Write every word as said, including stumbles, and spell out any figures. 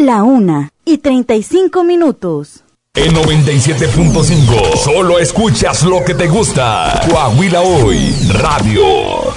La una y treinta y cinco minutos. En noventa y siete punto cinco, solo escuchas lo que te gusta. Coahuila Hoy Radio.